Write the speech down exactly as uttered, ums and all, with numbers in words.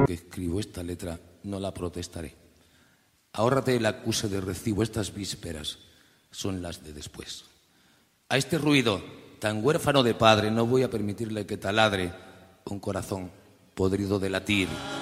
que escribo esta letra no la protestaré. Ahórrate el acuse de recibo, estas vísperas son las de después. A este ruido tan huérfano de padre no voy a permitirle que taladre un corazón podrido de latir.